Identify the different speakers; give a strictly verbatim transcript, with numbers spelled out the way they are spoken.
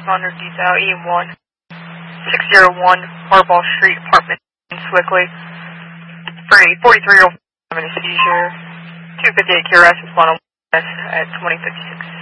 Speaker 1: responder detail E one six zero one Harball Street, apartment in Swickley. For a forty-three-year-old having a seizure, two fifty-eight Q R S, respond on at twenty fifty-six.